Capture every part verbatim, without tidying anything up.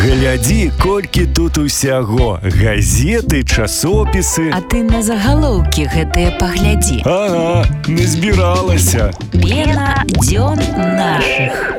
Глядзі, колькі тут усяго. Газеты, часопісы. А ты на загалоўкі гэтыя паглядзі. Ага, не збіралася. Пена дзён нашых.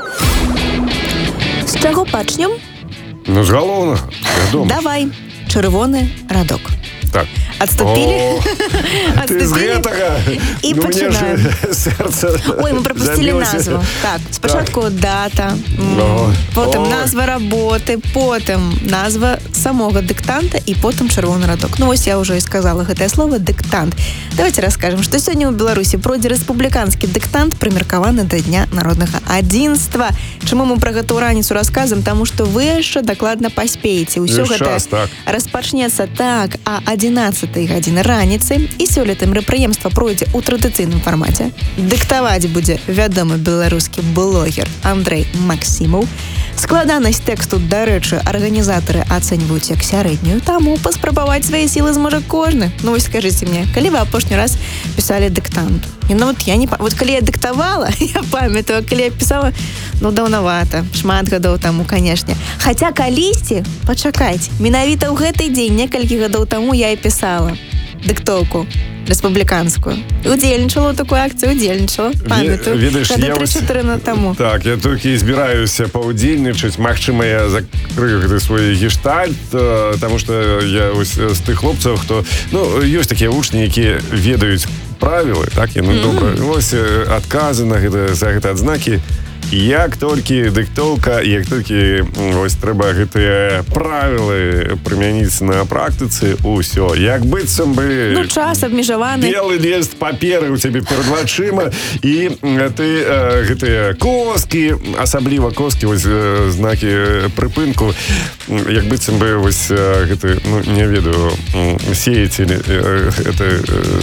З чаго пачнем? Ну, з галоўнага, вядома. Давай, чырвоны радок. Так. Отступили? Ты з гэтага? І ну, починаємо. Серце Ой, ми пропустили назву. Так, спочатку так. дата, О. потім О. назва роботи, потім назва самого диктанта і потім червоний радок. Ну, ось я вже і сказала гэтае слово «диктант». Давайте расскажем, что сегодня у Беларусі пройдзе рэспубліканскі диктант, прымеркаваны да Дня народнага адзінства. Чаму мы пра гэту раніцу расказам? Таму што вы яшчэ дакладна паспееце. Усё гэта так. распачнецца так, а адзінаццатай гадзіны раніцы. І сёлета мерапрыемства пройдзе ў традыцыйным фармаце. Дыктаваць будзе вядомы беларускі блогер Андрэй Максімаў. Складанасць тэксту, дарэчы, арганізатары ацэньваюць як сярэднюю, таму паспрабаваць свае сілы зможа кожны. Ну вось скажыце мне, калі вы апошні раз пісалі дыктант? І ну вот я не вот калі я дыктавала, я памятаю, калі я пісала, ну даўнавата, шмат гадоў таму, канешне. Хаця калісьці, пачакайце, менавіта ў гэты дзень некалькі гадоў таму я і пісала дыктоўку рэспубліканскую. Удзельнічала ў такой акцыі, удзельнічала. Памятаю. Ведаеш, я тры-чатыры на таму. Так, я толькі збіраюся паўдзельнічаць. Магчыма, я закрыю гэты свой гештальт, таму што я ось з тых хлопцаў, хто... Ну, ёсць такія вучні, якія ведаюць правілы, так, яны mm-hmm. добра. Вось адказы на гэта, за гэта адзнакі. Як толькі дыктоўка, як толькі ось трэба гэтыя правілы прымяніць на практыцы, усё. Як быццам бы... Ну, час абмежаваны. Белы ліст паперы ў цябе перад вачыма, і ты э, гэтыя коскі, асабліва коскі, вось э, знакі прыпынку, як быццам бы вось э, гэты, ну, не ведаю, сеяцелі, э, гэта... Э,